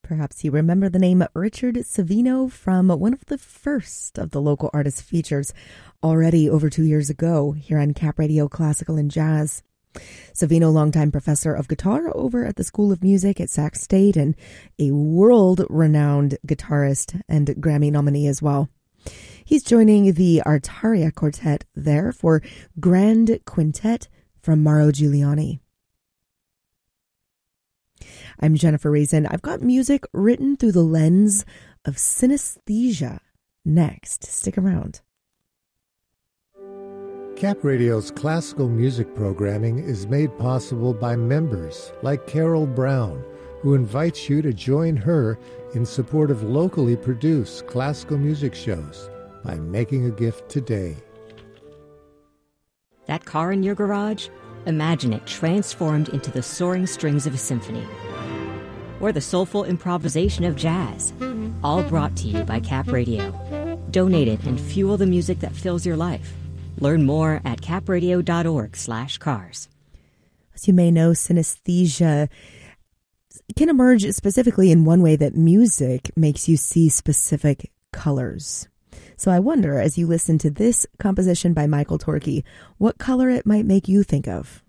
Perhaps you remember the name Richard Savino from one of the first of the local artist features already over 2 years ago here on Cap Radio Classical and Jazz. Savino, longtime professor of guitar over at the School of Music at Sac State and a world-renowned guitarist and Grammy nominee as well. He's joining the Artaria Quartet there for Grand Quintet from Mauro Giuliani. I'm Jennifer Reason. I've got music written through the lens of synesthesia next. Stick around. Cap Radio's classical music programming is made possible by members like Carol Brown, who invites you to join her in support of locally produced classical music shows by making a gift today. That car in your garage? Imagine it transformed into the soaring strings of a symphony. Or the soulful improvisation of jazz. All brought to you by Cap Radio. Donate it and fuel the music that fills your life. Learn more at capradio.org/cars. As you may know, synesthesia can emerge specifically in one way that music makes you see specific colors. So I wonder, as you listen to this composition by Michael Torke, what color it might make you think of.